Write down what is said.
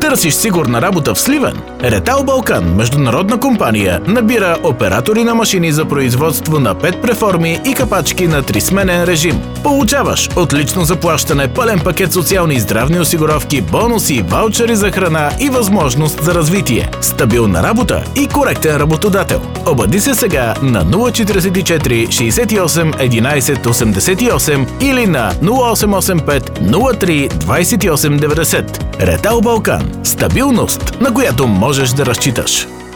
Търсиш сигурна работа в Сливен? Ретал Балкан, международна компания, набира оператори на машини за производство на пет преформи и капачки на трисменен режим. Получаваш отлично заплащане, пълен пакет социални и здравни осигуровки, бонуси, ваучери за храна и възможност за развитие. Стабилна работа и коректен работодател. Обади се сега на 044 68 11 88 или на 0885 03 28 90. Ретал Балкан. Стабилност, на която можеш да разчиташ.